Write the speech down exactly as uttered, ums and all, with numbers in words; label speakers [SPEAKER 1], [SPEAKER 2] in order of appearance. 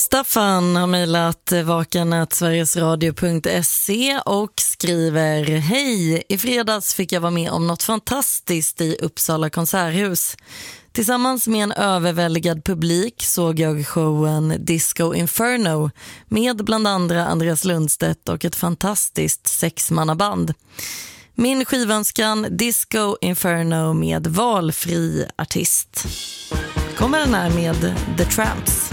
[SPEAKER 1] Staffan har mejlat vakan snabel-a sverigesradio punkt se och skriver: Hej, i fredags fick jag vara med om något fantastiskt i Uppsala konserthus. Tillsammans med en överväldigad publik såg jag showen Disco Inferno med bland andra Andreas Lundstedt och ett fantastiskt sexmannaband. Min skivanskan Disco Inferno med valfri artist. Kommer den här med The Tramps.